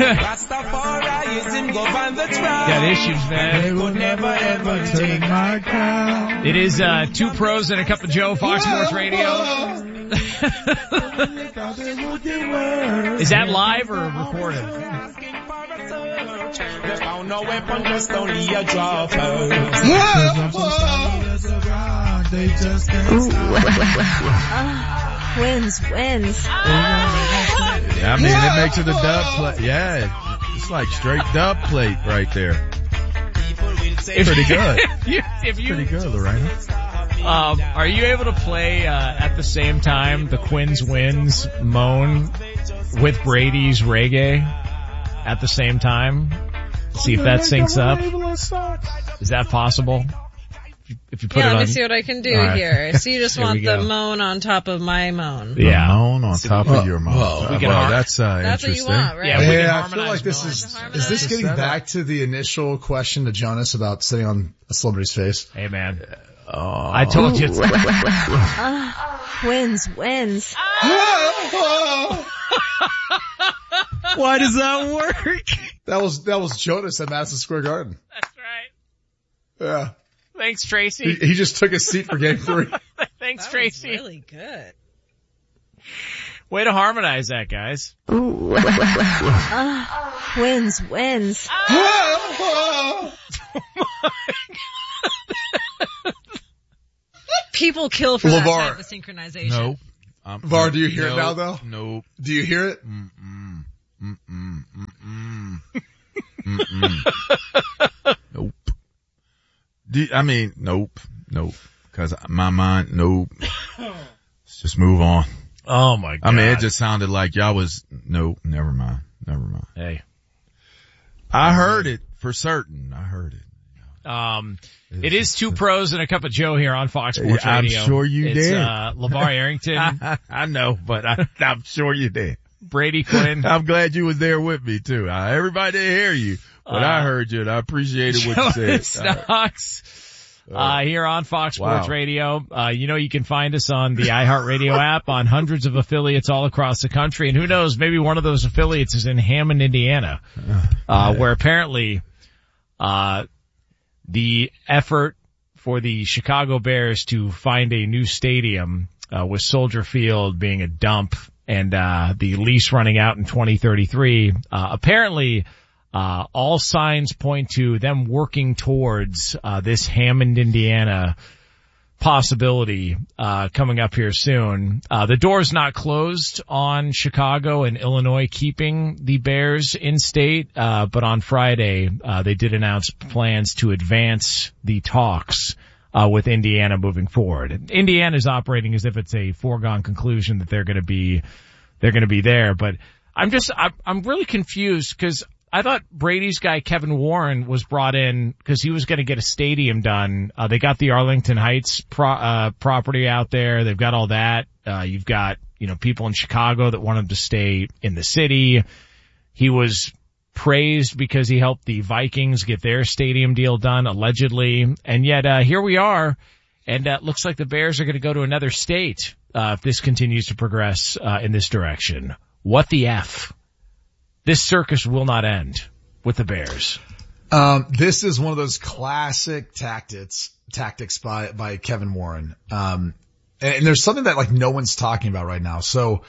Got issues, man. They will never ever take my crown. It is Two Pros and a Cup of Joe, Fox Sports Radio. Is that live or recorded? Wins. I mean, it makes it a dub plate. Yeah, it's like straight dub plate right there. Pretty good. Pretty good, Lorena. Are you able to play at the same time the Quins Wins moan with Brady's reggae at the same time? See if that syncs up. Is that possible? If you put it on. Let me see what I can do here. So you just want the moan on top of my moan. The moan on top of your moan. That's what you want, right? Yeah, I feel like this is this getting back to the initial question to Jonas about sitting on a celebrity's face? Hey man. I told you. Wins. Why does that work? That was Jonas at Madison Square Garden. That's right. Yeah. Thanks, Tracy. He just took his seat for game 3. Thanks, Tracy. That was really good. Way to harmonize that, guys. Wins. People kill for that type of synchronization. Nope. Var, do you hear it now, though? Nope. Do you hear it? Nope. Nope. Cause my mind, nope. Let's just move on. Oh my God. It just sounded like y'all was, nope, never mind. Hey. I heard it for certain. I heard it. It is Two Pros and a Cup of Joe here on Fox Sports Radio. I'm sure you did. It's LeVar Arrington. I know, but I'm sure you did. Brady Quinn. I'm glad you was there with me too. Everybody didn't hear you, but I heard you and I appreciated what you said. Jonas here on Fox Sports Radio. You can find us on the iHeartRadio app on hundreds of affiliates all across the country. And who knows, maybe one of those affiliates is in Hammond, Indiana, where apparently, the effort for the Chicago Bears to find a new stadium, with Soldier Field being a dump and, the lease running out in 2033, apparently, all signs point to them working towards this Hammond, Indiana possibility coming up here soon. The door's not closed on Chicago and Illinois keeping the Bears in state, but on Friday they did announce plans to advance the talks with Indiana moving forward. Indiana's operating as if it's a foregone conclusion that they're going to be there, but I'm really confused because I thought Brady's guy Kevin Warren was brought in because he was going to get a stadium done. They got the Arlington Heights property out there. They've got all that. You've got, people in Chicago that want him to stay in the city. He was praised because he helped the Vikings get their stadium deal done, allegedly. And yet, here we are. And it looks like the Bears are going to go to another state, if this continues to progress, in this direction. What the F? This circus will not end with the Bears. This is one of those classic tactics by Kevin Warren. And there's something that no one's talking about right now. So,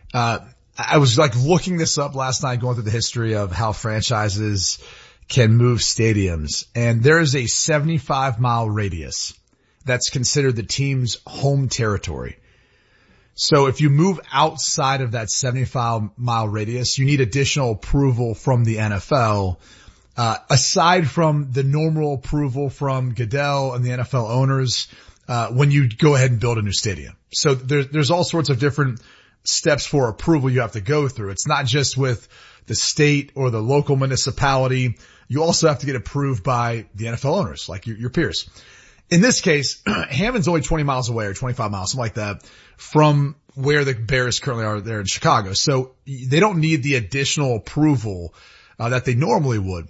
I was looking this up last night, going through the history of how franchises can move stadiums. And there is a 75-mile radius that's considered the team's home territory. So if you move outside of that 75-mile radius, you need additional approval from the NFL, aside from the normal approval from Goodell and the NFL owners, when you go ahead and build a new stadium. So there's all sorts of different steps for approval you have to go through. It's not just with the state or the local municipality. You also have to get approved by the NFL owners, like your peers. In this case, Hammond's only 20 miles away or 25 miles, something like that, from where the Bears currently are there in Chicago. So they don't need the additional approval that they normally would.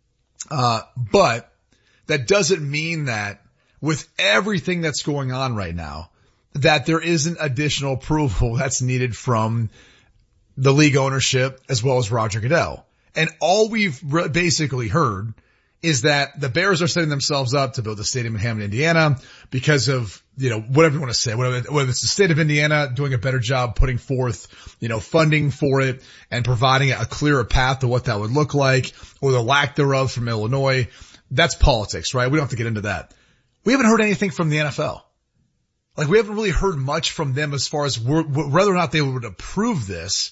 But that doesn't mean that with everything that's going on right now, that there isn't additional approval that's needed from the league ownership as well as Roger Goodell. And all we've basically heard is that the Bears are setting themselves up to build a stadium in Hammond, Indiana because of, whatever you want to say, whether it's the state of Indiana doing a better job putting forth, funding for it and providing a clearer path to what that would look like, or the lack thereof from Illinois. That's politics, right? We don't have to get into that. We haven't heard anything from the NFL. Like, we haven't really heard much from them as far as whether or not they would approve this.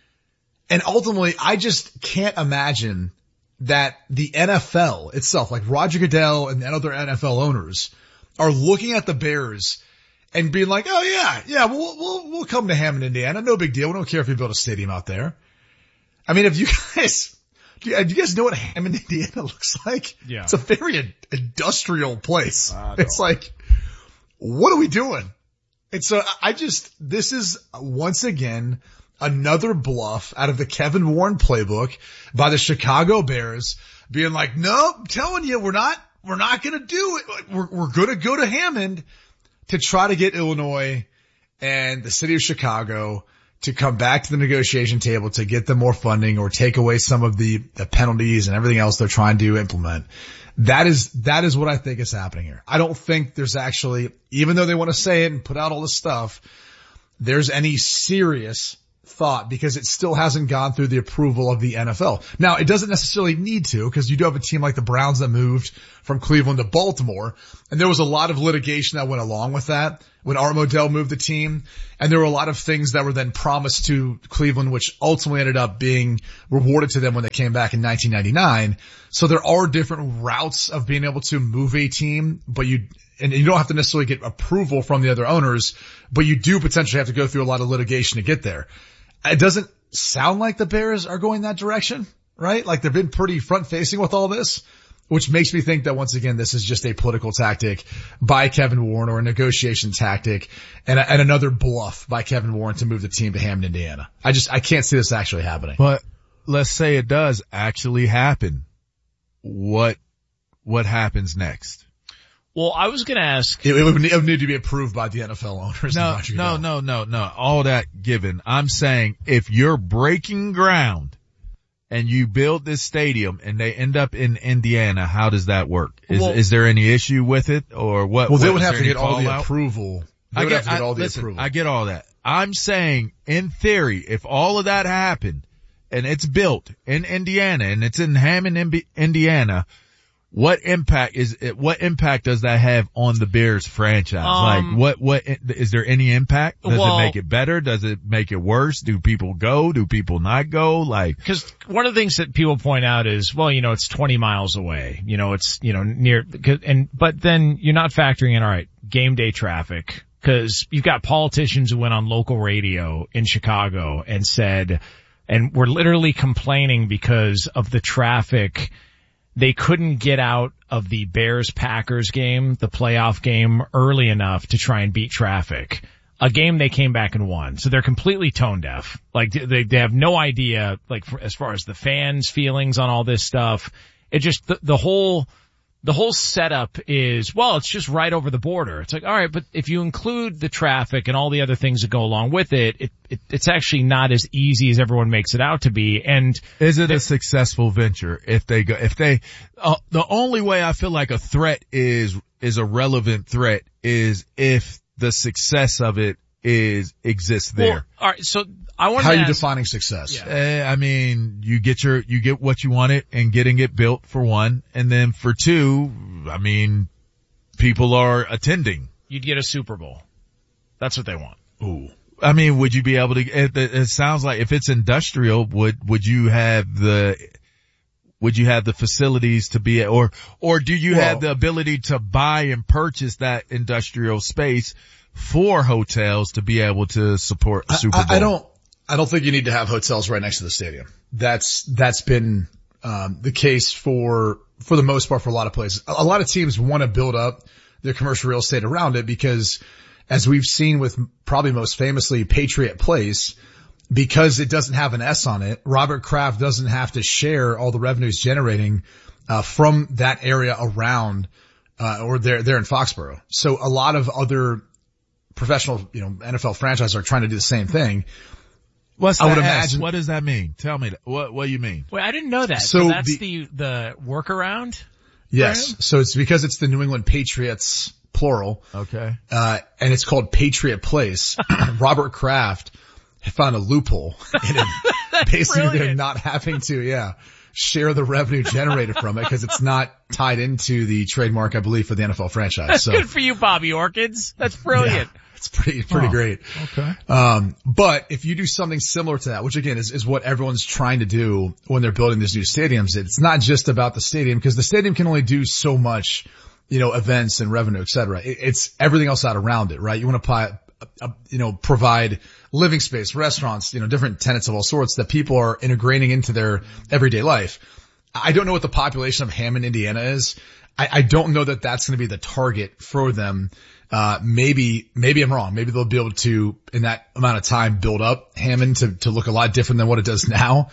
And ultimately, I just can't imagine that the NFL itself, like Roger Goodell and other NFL owners, are looking at the Bears and being like, oh yeah, we'll come to Hammond, Indiana. No big deal. We don't care if you build a stadium out there. I mean, if you guys, do you guys know what Hammond, Indiana looks like? Yeah. It's a very industrial place. It's like, what are we doing? And so this is once again another bluff out of the Kevin Warren playbook by the Chicago Bears being like, no, I'm telling you, we're not going to do it. We're going to go to Hammond to try to get Illinois and the city of Chicago to come back to the negotiation table to get them more funding or take away some of the penalties and everything else they're trying to implement. That is what I think is happening here. I don't think there's actually, even though they want to say it and put out all this stuff, there's any serious thought because it still hasn't gone through the approval of the NFL. Now, it doesn't necessarily need to because you do have a team like the Browns that moved from Cleveland to Baltimore, and there was a lot of litigation that went along with that when Art Modell moved the team, and there were a lot of things that were then promised to Cleveland which ultimately ended up being rewarded to them when they came back in 1999. So there are different routes of being able to move a team, and you don't have to necessarily get approval from the other owners, but you do potentially have to go through a lot of litigation to get there. It doesn't sound like the Bears are going that direction, right? Like they've been pretty front facing with all this, which makes me think that once again, this is just a political tactic by Kevin Warren or a negotiation tactic and another bluff by Kevin Warren to move the team to Hammond, Indiana. I can't see this actually happening. But let's say it does actually happen. What happens next? Well, I was going to ask. It would need to be approved by the NFL owners. No. All that given. I'm saying if you're breaking ground and you build this stadium and they end up in Indiana, how does that work? Is there any issue with it or what? Well, they would have to get all the approval. I get all that. I'm saying in theory, if all of that happened and it's built in Indiana and it's in Hammond, Indiana, what impact does that have on the Bears franchise? What is there any impact? Does it make it better? Does it make it worse? Do people go? Do people not go? Cause one of the things that people point out is, it's 20 miles away. It's, near, but then you're not factoring in, all right, game day traffic. Cause you've got politicians who went on local radio in Chicago and said, and were literally complaining because of the traffic. They couldn't get out of the Bears-Packers game, the playoff game, early enough to try and beat traffic. A game they came back and won. So they're completely tone deaf. Like they have no idea, as far as the fans' feelings on all this stuff. It just, the whole setup is, it's just right over the border. It's like, all right, but if you include the traffic and all the other things that go along with it, it's actually not as easy as everyone makes it out to be. And is it a successful venture the only way I feel like a threat is a relevant threat is if the success of it exists there. Well, all right. So I want to ask, how are you defining success? Yeah. I mean, you get what you wanted and getting it built for one. And then for two, I mean, people are attending. You'd get a Super Bowl. That's what they want. Ooh. I mean, would you be able to, it sounds like if it's industrial, would you have the facilities to be, or do you have the ability to buy and purchase that industrial space for hotels to be able to support a Super Bowl? I don't think you need to have hotels right next to the stadium. That's been, the case for the most part for a lot of places. A lot of teams want to build up their commercial real estate around it because as we've seen with probably most famously Patriot Place, because it doesn't have an S on it, Robert Kraft doesn't have to share all the revenues generating, from that area around, or there in Foxborough. So a lot of other professional, NFL franchises are trying to do the same thing. What's the S? What does that mean? Tell me that. What do you mean? Wait, I didn't know that. So that's the workaround? Yes. So it's because it's the New England Patriots, plural. Okay. And it's called Patriot Place. Robert Kraft found a loophole in it. Basically they're not having to, share the revenue generated from it because it's not tied into the trademark, I believe, for the NFL franchise. That's good for you, Bobby Orchids. That's brilliant. Yeah, it's pretty great. Okay. But if you do something similar to that, which again is what everyone's trying to do when they're building these new stadiums, it's not just about the stadium because the stadium can only do so much, events and revenue, et cetera. It's everything else out around it, right? You want to provide living space, restaurants, different tenants of all sorts that people are integrating into their everyday life. I don't know what the population of Hammond, Indiana is. I don't know that that's going to be the target for them. Maybe I'm wrong. Maybe they'll be able to, in that amount of time, build up Hammond to look a lot different than what it does now.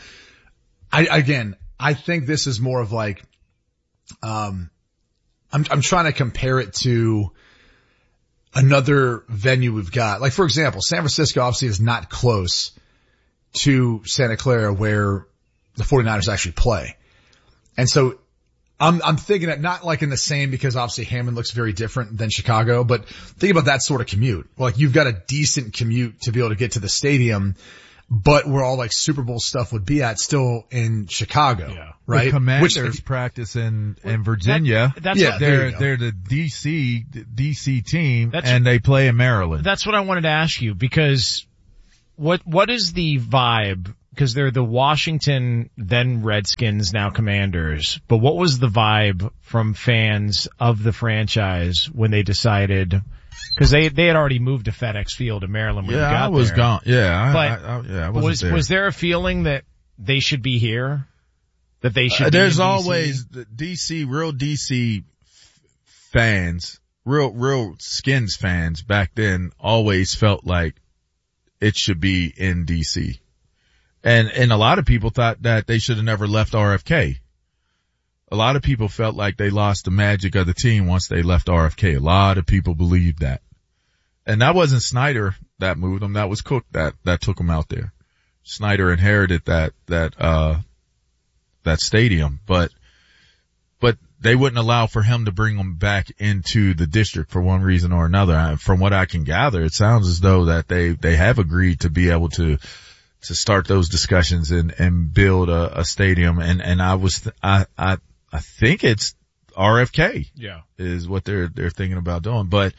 I think this is more of like, I'm trying to compare it to another venue we've got. Like, for example, San Francisco obviously is not close to Santa Clara where the 49ers actually play. And so I'm thinking that not like in the same because obviously Hammond looks very different than Chicago, but think about that sort of commute. Like you've got a decent commute to be able to get to the stadium, but where all like Super Bowl stuff would be at still in Chicago, right? The Commanders practice in Virginia. They're the DC team and they play in Maryland. That's what I wanted to ask you because what is the vibe? Because they're the Washington, then Redskins, now Commanders. But what was the vibe from fans of the franchise when they decided? Because they had already moved to FedEx Field in Maryland when they got there. I was gone. I wasn't there. Was there a feeling that they should be here? That they should be There's in DC? always the real DC fans, real Skins fans back then always felt like it should be in DC. And a lot of people thought that they should have never left RFK. A lot of people felt like they lost the magic of the team once they left RFK. A lot of people believed that. And that wasn't Snyder that moved them. That was Cook that took them out there. Snyder inherited that stadium, but they wouldn't allow for him to bring them back into the district for one reason or another. From what I can gather, it sounds as though that they have agreed to be able to start those discussions and build a stadium. And I think it's RFK. Yeah. Is what they're thinking about doing. But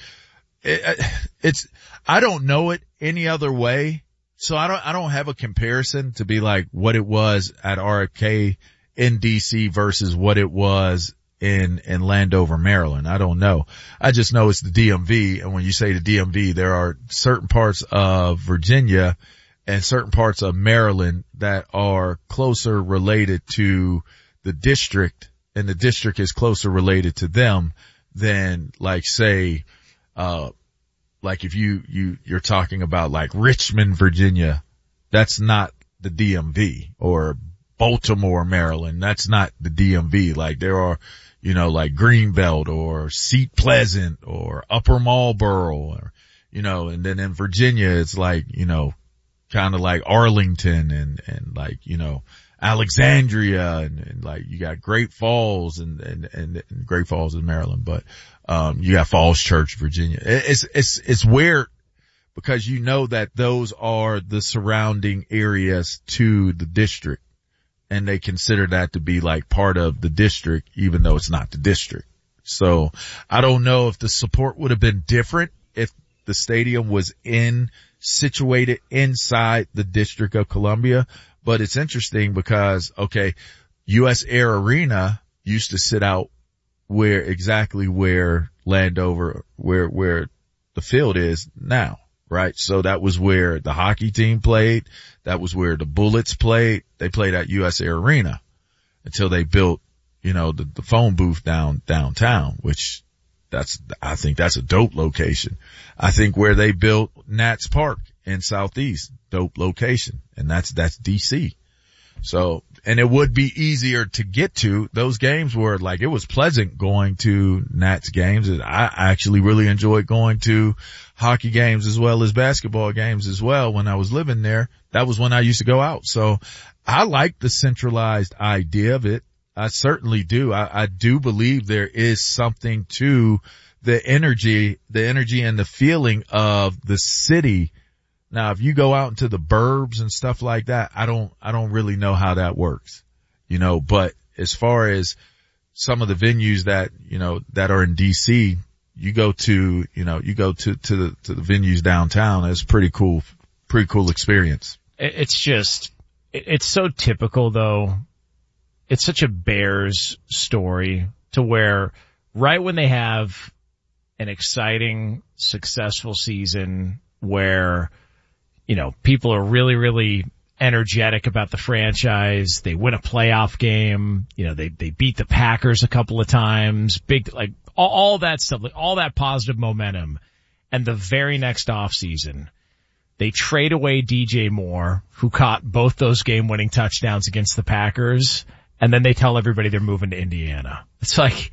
I don't know it any other way. So I don't have a comparison to be like what it was at RFK in DC versus what it was in Landover, Maryland. I don't know. I just know it's the DMV. And when you say the DMV, there are certain parts of Virginia and certain parts of Maryland that are closer related to the district, and the district is closer related to them than like say, like if you're talking about like Richmond, Virginia, that's not the DMV, or Baltimore, Maryland, that's not the DMV. Like there are, like Greenbelt or Seat Pleasant or Upper Marlboro or, and then in Virginia, it's like, kind of like Arlington and like, Alexandria and like you got Great Falls and Great Falls in Maryland, but, you got Falls Church, Virginia. It's weird because that those are the surrounding areas to the district and they consider that to be like part of the district, even though it's not the district. So I don't know if the support would have been different if the stadium was situated inside the District of Columbia. But it's interesting because, US Air Arena used to sit out exactly where Landover, where the field is now, right? So that was where the hockey team played. That was where the Bullets played. They played at US Air Arena until they built, the phone booth downtown, which I think that's a dope location. I think where they built Nats Park in Southeast, dope location. And that's DC. So, and it would be easier to get to. Those games were like, it was pleasant going to Nats games. I actually really enjoyed going to hockey games as well as basketball games as well when I was living there. That was when I used to go out. So I like the centralized idea of it. I certainly do. I do believe there is something to the energy and the feeling of the city. Now, if you go out into the burbs and stuff like that, I don't really know how that works, but as far as some of the venues that, that are in DC, you go to the venues downtown. It's pretty cool experience. It's so typical though. It's such a Bears story to where right when they have an exciting, successful season where, people are really, really energetic about the franchise. They win a playoff game. They beat the Packers a couple of times. All that stuff, all that positive momentum. And the very next offseason, they trade away DJ Moore, who caught both those game-winning touchdowns against the Packers. And then they tell everybody they're moving to Indiana. It's like,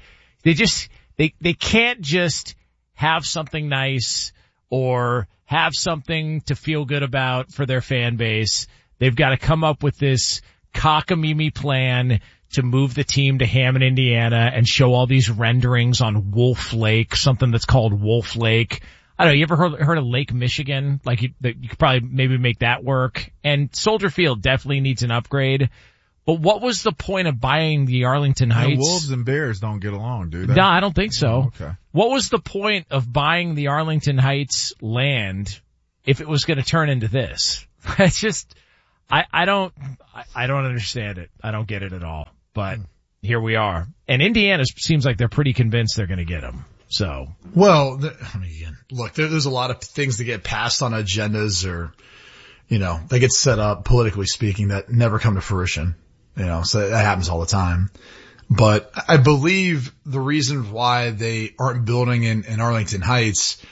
they can't just have something nice or have something to feel good about for their fan base. They've got to come up with this cockamamie plan to move the team to Hammond, Indiana, and show all these renderings on Wolf Lake, something that's called Wolf Lake. I don't know, you ever heard of Lake Michigan? Like you could probably maybe make that work. And Soldier Field definitely needs an upgrade. But what was the point of buying the Arlington Heights? Wolves and Bears don't get along, do they? No, I don't think so. Oh, okay. What was the point of buying the Arlington Heights land if it was going to turn into this? It's just, I don't understand it. I don't get it at all. But here we are. And Indiana seems like they're pretty convinced they're going to get him. So. Well, look, there's a lot of things that get passed on agendas or, they get set up politically speaking that never come to fruition. So that happens all the time. But I believe the reason why they aren't building in Arlington Heights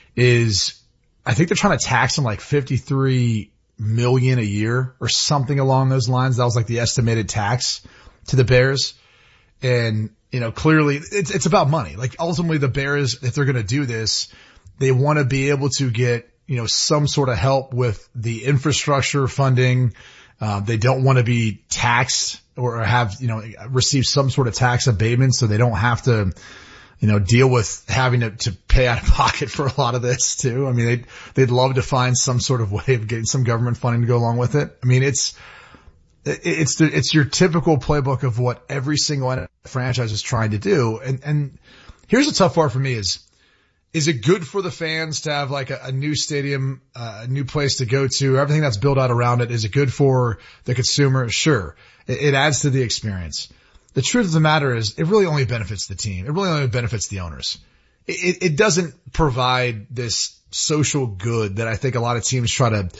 is I think they're trying to tax them like $53 million a year or something along those lines. That was like the estimated tax to the Bears. And, clearly it's about money. Like ultimately the Bears, if they're going to do this, they want to be able to get, some sort of help with the infrastructure funding. They don't want to be taxed or have, receive some sort of tax abatement so they don't have to, deal with having to pay out of pocket for a lot of this too. I mean, they'd love to find some sort of way of getting some government funding to go along with it. I mean, it's your typical playbook of what every single franchise is trying to do. And here's the tough part for me is it good for the fans to have like a new stadium, a new place to go to, everything that's built out around it? Is it good for the consumer? Sure. It adds to the experience. The truth of the matter is it really only benefits the team. It really only benefits the owners. It doesn't provide this social good that I think a lot of teams try to,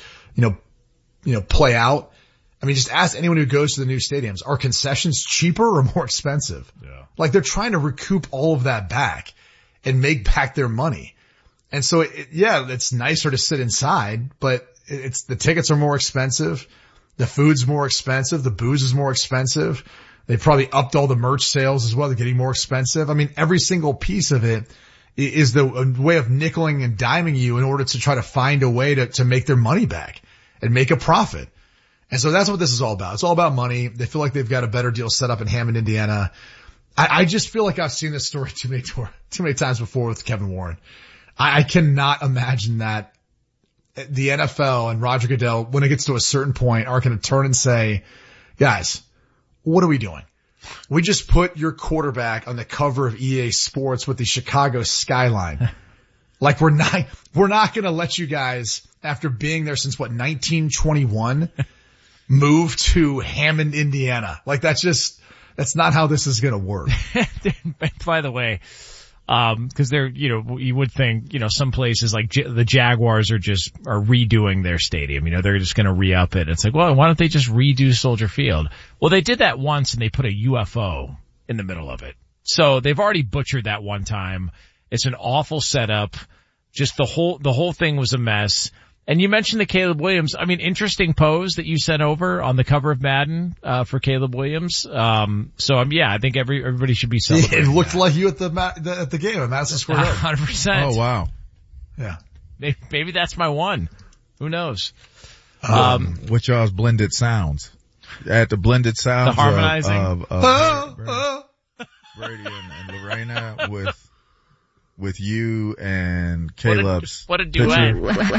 play out. I mean, just ask anyone who goes to the new stadiums. Are concessions cheaper or more expensive? Yeah. Like they're trying to recoup all of that back and make back their money. And so it's nicer to sit inside, but the tickets are more expensive. The food's more expensive. The booze is more expensive. They probably upped all the merch sales as well. They're getting more expensive. I mean, every single piece of it is a way of nickeling and diming you in order to try to find a way to make their money back and make a profit. And so that's what this is all about. It's all about money. They feel like they've got a better deal set up in Hammond, Indiana. I just feel like I've seen this story too many times before with Kevin Warren. I cannot imagine that the NFL and Roger Goodell, when it gets to a certain point, are going to turn and say, guys, what are we doing? We just put your quarterback on the cover of EA Sports with the Chicago skyline. Like we're not going to let you guys, after being there since 1921, move to Hammond, Indiana. Like that's not how this is going to work. By the way, cause they're, you would think, some places like the Jaguars are redoing their stadium. They're just going to re-up it. It's like, well, why don't they just redo Soldier Field? Well, they did that once and they put a UFO in the middle of it. So they've already butchered that one time. It's an awful setup. Just the whole thing was a mess. And you mentioned the Caleb Williams. I mean, interesting pose that you sent over on the cover of Madden, for Caleb Williams. I think everybody should be celebrating. It looked like you at the game at Madison Square Garden. 100%. Oh, wow. Yeah. Maybe that's my one. Who knows? With y'all's blended sounds. At the blended sounds. The harmonizing. Of Brady and Lorena with you and Caleb's. What a duet.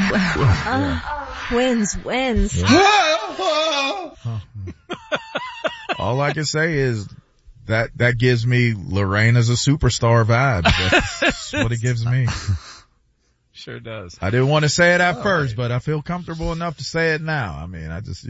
Wins. All I can say is that gives me Lorena's a superstar vibe. That's what it gives me. Sure does. I didn't want to say it at first, but I feel comfortable enough to say it now. I mean, I just,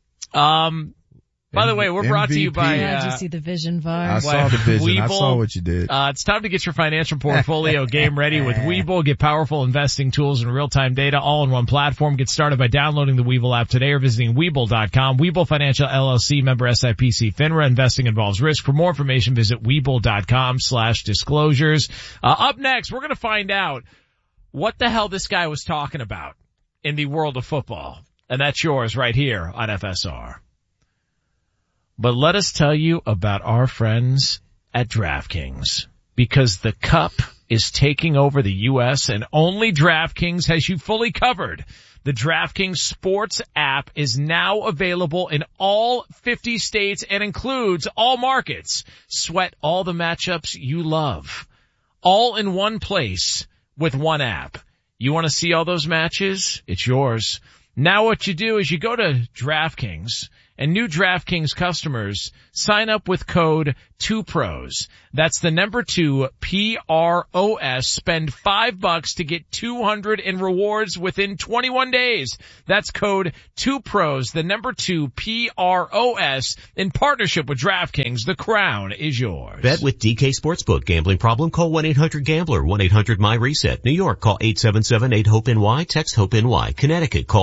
By the way, we're brought to you by, did you see the Vision VAR? I saw the vision. Webull. I saw what you did. It's time to get your financial portfolio game ready with Webull. Get powerful investing tools and real-time data all in one platform. Get started by downloading the Webull app today or visiting Webull.com. Webull Financial LLC, member SIPC FINRA. Investing involves risk. For more information, visit Webull.com/disclosures. Up next, we're going to find out what the hell this guy was talking about in the world of football. And that's yours right here on FSR. But let us tell you about our friends at DraftKings, because the Cup is taking over the U.S. and only DraftKings has you fully covered. The DraftKings Sports app is now available in all 50 states and includes all markets. Sweat all the matchups you love, all in one place with one app. You want to see all those matches? It's yours. Now what you do is you go to DraftKings, and new DraftKings customers sign up with code 2pros. That's the number 2, PROS. Spend $5 to get $200 in rewards within 21 days. That's code 2pros, the number 2, PROS, in partnership with DraftKings. The crown is yours. Bet with DK Sportsbook. Gambling problem? Call 1-800-GAMBLER. 1-800-MY-RESET. New York, call 877-8-HOPE-NY. Text HOPE-NY. Connecticut, call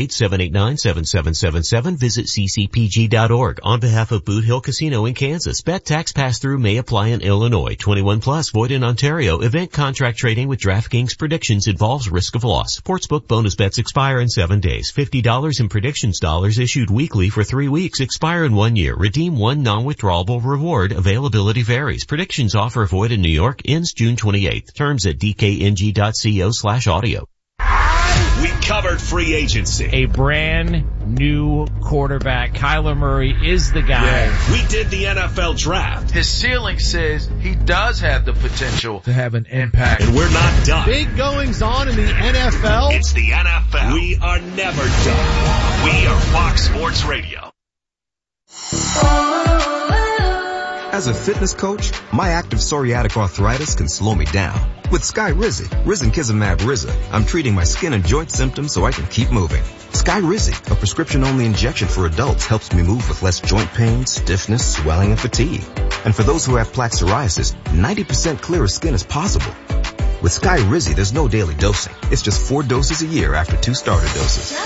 888-789-7777. Visit ccpg.org. On behalf of Boot Hill Casino in Kansas, bet tax pass-through may apply in Illinois. 21 plus, void in Ontario. Event contract trading with DraftKings predictions involves risk of loss. Sportsbook bonus bets expire in 7 days. $50 in predictions dollars issued weekly for 3 weeks. Expire in 1 year. Redeem one non-withdrawable reward. Availability varies. Predictions offer void in New York. Ends June 28th. Terms at dkng.co/audio. We covered free agency. A brand new quarterback. Kyler Murray is the guy. Yeah. We did the NFL draft. His ceiling says he does have the potential to have an impact. And we're not done. Big goings on in the NFL. It's the NFL. We are never done. We are Fox Sports Radio. As a fitness coach, my active psoriatic arthritis can slow me down. With Skyrizi, risankizumab Riza, I'm treating my skin and joint symptoms so I can keep moving. Skyrizi, a prescription-only injection for adults, helps me move with less joint pain, stiffness, swelling, and fatigue. And for those who have plaque psoriasis, 90% clearer skin is possible. With Skyrizi, there's no daily dosing. It's just 4 doses a year after 2 starter doses.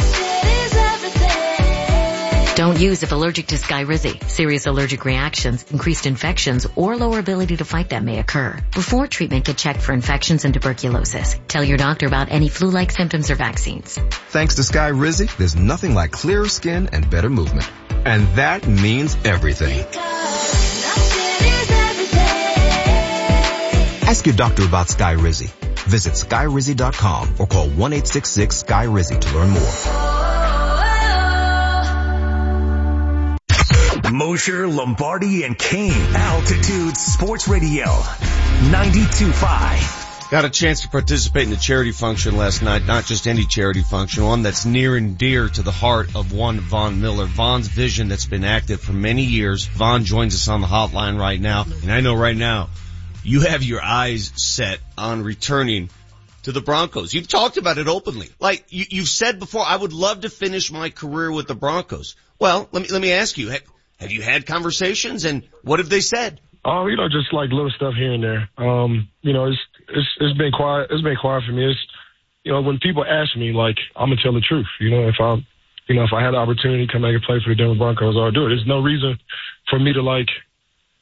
Don't use if allergic to Skyrizi. Serious allergic reactions, increased infections, or lower ability to fight them may occur. Before treatment, get checked for infections and tuberculosis. Tell your doctor about any flu-like symptoms or vaccines. Thanks to Skyrizi, there's nothing like clearer skin and better movement. And that means everything. Ask your doctor about Skyrizi. Visit Skyrizi.com or call 1-866-SKY-RIZI to learn more. Mosher, Lombardi, and Kane. Altitude Sports Radio. 92.5. Got a chance to participate in the charity function last night. Not just any charity function, one that's near and dear to the heart of one Von Miller. Von's vision that's been active for many years. Von joins us on the hotline right now. And I know right now you have your eyes set on returning to the Broncos. You've talked about it openly. Like you've said before, I would love to finish my career with the Broncos. Well, let me ask you, have you had conversations, and what have they said? Oh, just like little stuff here and there. It's been quiet. It's been quiet for me. It's, when people ask me, like, I'm gonna tell the truth. If I had the opportunity to come back and play for the Denver Broncos, I'll do it. There's no reason for me to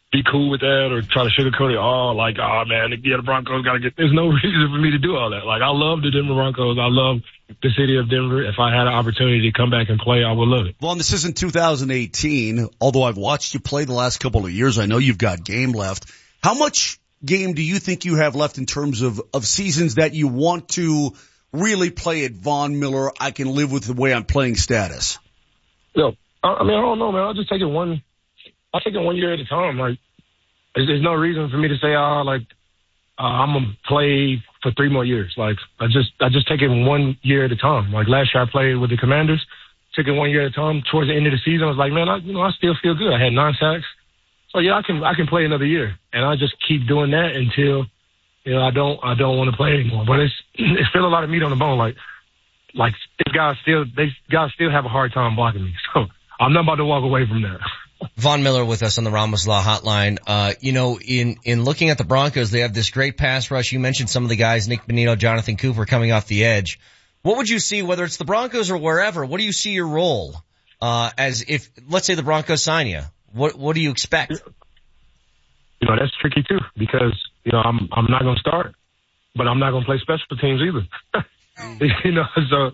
be cool with that or try to sugarcoat it. Oh man, the Broncos got to get. There's no reason for me to do all that. Like, I love the Denver Broncos. I love the city of Denver. If I had an opportunity to come back and play, I would love it. Well, and this isn't 2018. Although I've watched you play the last couple of years, I know you've got game left. How much game do you think you have left in terms of seasons that you want to really play at Von Miller? I can live with the way I'm playing status. No, I don't know, man. I'll just take it one year at a time. Like, there's no reason for me to say, I'm gonna play for 3 more years. Like, I just take it 1 year at a time. Like, last year I played with the Commanders, took it 1 year at a time. Towards the end of the season, I was like, man, I still feel good. I had 9 sacks. So yeah, I can play another year, and I just keep doing that until, I don't want to play anymore. But it's still a lot of meat on the bone. Like these guys still have a hard time blocking me. So I'm not about to walk away from that. Von Miller with us on the Ramos Law Hotline. In looking at the Broncos, they have this great pass rush. You mentioned some of the guys, Nick Bonito, Jonathan Cooper coming off the edge. What would you see, whether it's the Broncos or wherever, what do you see your role, as if, let's say the Broncos sign you? What do you expect? That's tricky too, because, I'm not going to start, but I'm not going to play special teams either. So,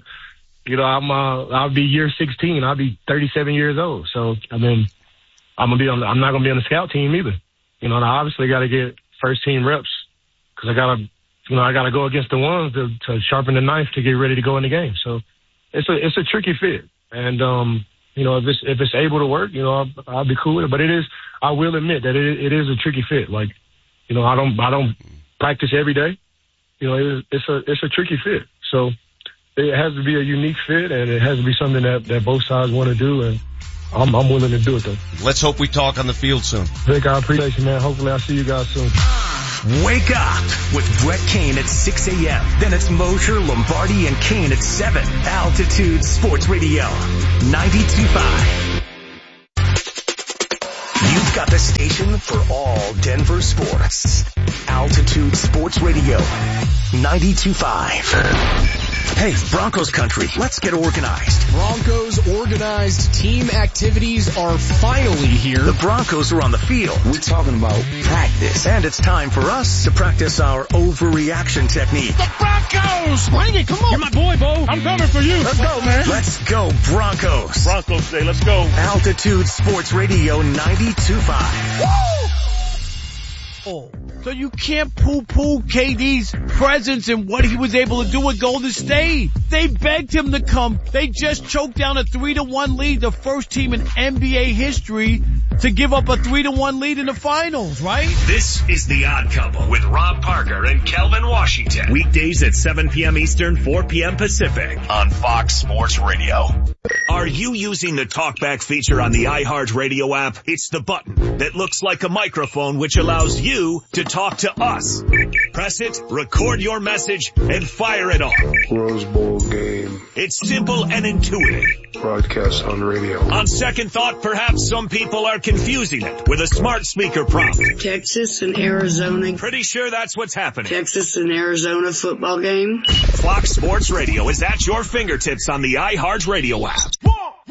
I'll be year 16. I'll be 37 years old. So, I'm not going to be on the scout team either. I obviously got to get first team reps because I got to go against the ones to sharpen the knife to get ready to go in the game. So it's a tricky fit. And, if it's able to work, I'll be cool with it. But I will admit that it is a tricky fit. Like, I don't practice every day. It's a tricky fit. So it has to be a unique fit, and it has to be something that both sides want to do. And I'm willing to do it, though. Let's hope we talk on the field soon. Vic, I appreciate you, man. Hopefully I'll see you guys soon. Wake up with Brett Kane at 6 a.m. Then it's Mosher, Lombardi, and Kane at 7. Altitude Sports Radio, 92.5. You've got the station for all Denver sports. Altitude Sports Radio, 92.5. Hey, Broncos country, let's get organized. Broncos organized team activities are finally here. The Broncos are on the field. We're talking about practice. And it's time for us to practice our overreaction technique. The Broncos! Bring it, come on. You're my boy, Bo. I'm coming for you. Let's go, man. Let's go, Broncos. Broncos Day, let's go. Altitude Sports Radio 92.5. Woo! So you can't poo-poo KD's presence and what he was able to do with Golden State. They begged him to come. They just choked down a 3-1 lead, the first team in NBA history to give up a 3-1 lead in the finals, right? This is The Odd Couple with Rob Parker and Kelvin Washington. Weekdays at 7 p.m. Eastern, 4 p.m. Pacific on Fox Sports Radio. Are you using the TalkBack feature on the iHeartRadio app? It's the button that looks like a microphone which allows you to talk to us. Press it, record your message, and fire it off. Rose Bowl game. It's simple and intuitive. Broadcast on radio. On second thought, perhaps some people are confusing it with a smart speaker prompt. Texas and Arizona. Pretty sure that's what's happening. Texas and Arizona football game. Fox Sports Radio is at your fingertips on the iHeartRadio app.